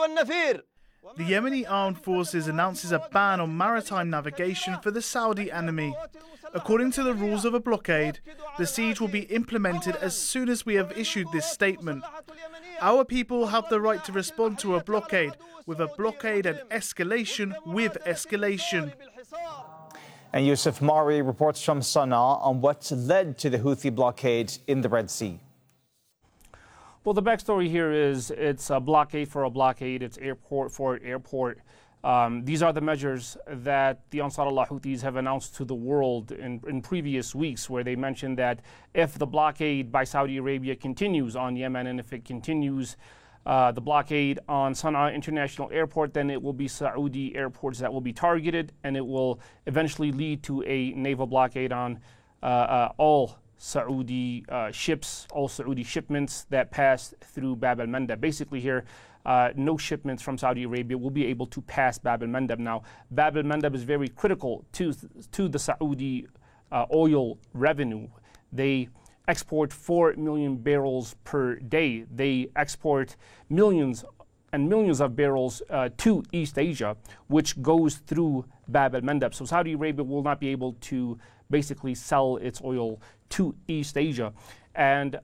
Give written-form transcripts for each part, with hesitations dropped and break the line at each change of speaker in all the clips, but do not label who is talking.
The Yemeni armed forces announces a ban on maritime navigation for the Saudi enemy. According to the rules of a blockade, the siege will be implemented as soon as we have issued this statement. Our people have the right to respond to a blockade with a blockade and escalation with escalation.
And Yusuf Mari reports from Sana'a on what led to the Houthi blockade in the Red Sea.
Well, the backstory here is it's a blockade for a blockade. It's airport for airport. These are the measures that the Ansarullah Houthis have announced to the world in previous weeks, where they mentioned that if the blockade by Saudi Arabia continues on Yemen, and if it continues the blockade on Sana'a International Airport, then it will be Saudi airports that will be targeted, and it will eventually lead to a naval blockade on all Saudi ships, all Saudi shipments that pass through Bab al-Mandab. Basically here, no shipments from Saudi Arabia will be able to pass Bab al-Mandab. Now, Bab al-Mandab is very critical to the Saudi oil revenue. They export 4 million barrels per day. They export millions and millions of barrels to East Asia, which goes through Bab al-Mandab. So Saudi Arabia will not be able to basically sell its oil to East Asia. And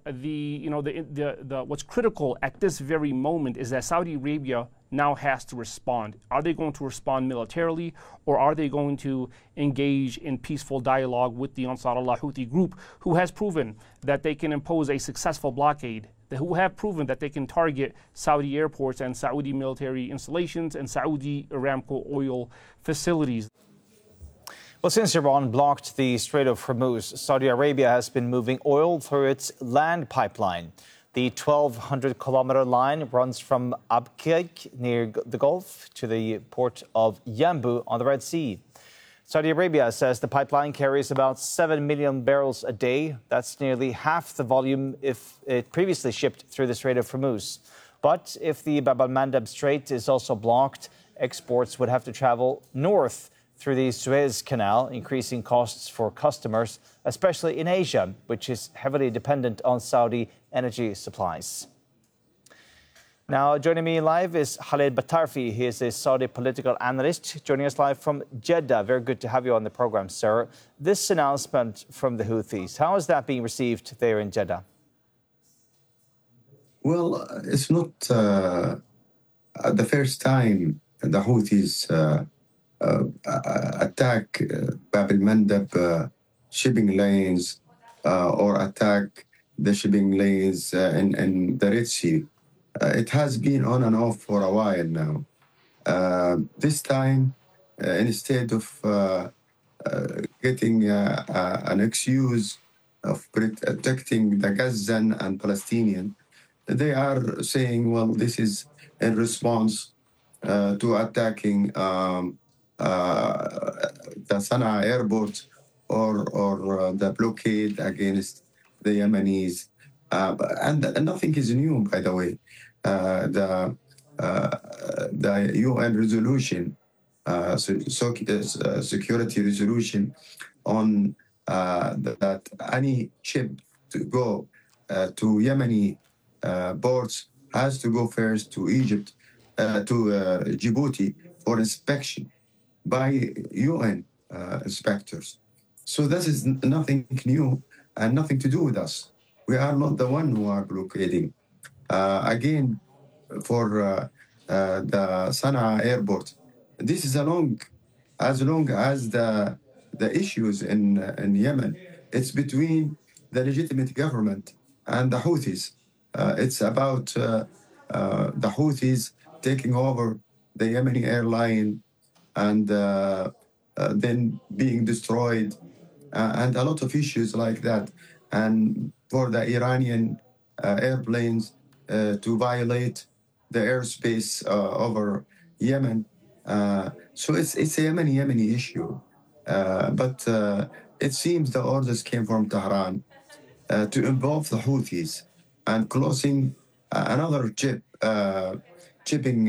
what's critical at this very moment is that Saudi Arabia now has to respond. Are they going to respond militarily, or are they going to engage in peaceful dialogue with the Ansarullah Houthi group, who has proven that they can impose a successful blockade, who have proven that they can target Saudi airports and Saudi military installations and Saudi Aramco oil facilities?
Well, since Iran blocked the Strait of Hormuz, Saudi Arabia has been moving oil through its land pipeline. The 1,200-kilometer line runs from Abqaiq near the Gulf to the port of Yanbu on the Red Sea. Saudi Arabia says the pipeline carries about 7 million barrels a day. That's nearly half the volume if it previously shipped through the Strait of Hormuz. But if the Bab al-Mandab Strait is also blocked, exports would have to travel north through the Suez Canal, increasing costs for customers, especially in Asia, which is heavily dependent on Saudi energy supplies. Now, joining me live is Khaled Batarfi. He is a Saudi political analyst, joining us live from Jeddah. Very good to have you on the program, sir. This announcement from the Houthis, how is that being received there in Jeddah?
Well, it's not the first time the Houthis attack Bab al-Mandab shipping lanes or attack the shipping lanes in the Red Sea. It has been on and off for a while now. This time, instead of getting an excuse of protecting the Gazan and Palestinian, they are saying, well, this is in response to attacking the Sana'a airport or the blockade against the Yemenis. And nothing is new, by the way. The UN resolution, security resolution on that any ship to go to Yemeni ports has to go first to Egypt, to Djibouti for inspection by UN inspectors. So this is nothing new and nothing to do with us. We are not the one who are blockading. Again, for the Sana'a airport, this is as long as the issues in Yemen, it's between the legitimate government and the Houthis. It's about the Houthis taking over the Yemeni airline and then being destroyed, and a lot of issues like that. And for the Iranian airplanes to violate the airspace over Yemen. So it's a Yemeni issue. But it seems the orders came from Tehran to involve the Houthis and closing another shipping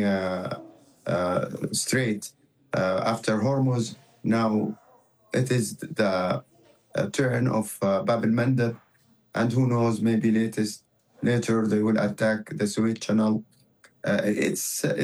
strait after Hormuz. Now it is the turn of Bab al-Mandab, and who knows, maybe later they will attack the Suez Canal. It's